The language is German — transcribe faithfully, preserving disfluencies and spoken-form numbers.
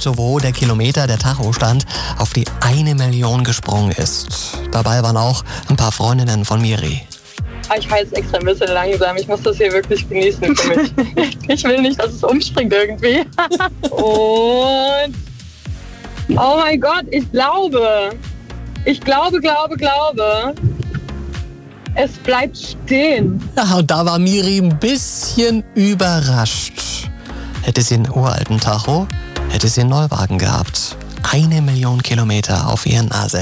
Auto, wo der Kilometer, der Tachostand, auf die eine Million gesprungen ist. Dabei waren auch ein paar Freundinnen von Miri. Ich fahre jetzt extra ein bisschen langsam. Ich muss das hier wirklich genießen für mich. Ich will nicht, dass es umspringt irgendwie. Und oh mein Gott, ich glaube, ich glaube, glaube, glaube, es bleibt stehen. Ja, und da war Miri ein bisschen überrascht. Hätte sie einen uralten Tacho, hätte sie einen Neuwagen gehabt. Eine Million Kilometer auf ihren A sechs.